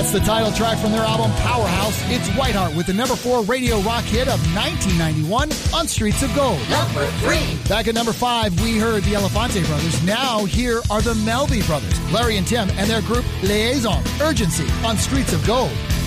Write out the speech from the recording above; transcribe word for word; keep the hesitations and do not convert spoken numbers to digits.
That's the title track from their album Powerhouse. It's Whiteheart with the number four radio rock hit of nineteen ninety-one on Streets of Gold. Number three. Back at number five, we heard the Elefante Brothers. Now here are the Melby Brothers, Larry and Tim, and their group Liaison, Urgency on Streets of Gold.